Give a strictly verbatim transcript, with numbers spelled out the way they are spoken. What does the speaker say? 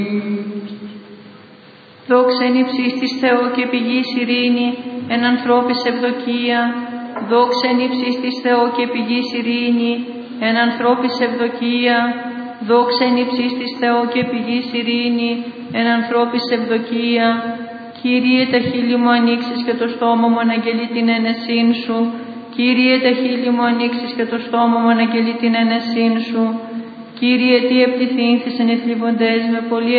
Δόξα εν υψίστης της Θεό και πηγής ειρήνη, εν ανθρώπης ευδοκία. Δόξα εν υψίστης της Θεό και πηγής ειρήνη, εν ανθρώπης ευδοκία. Δόξα εν υψίστης της Θεό και πηγής ειρήνη, εν ανθρώπης ευδοκία. Κύριε, τα χείλη μου ανοίξεις και το στόμα μου αναγγελεί την ένεσήν σου. Κύριε, τα χείλη μου ανοίξεις και το στόμα μου αναγγελεί την ένεσήν σου. Κύριε, τι επληθύνθησαν οι θλιβοντές με πολύ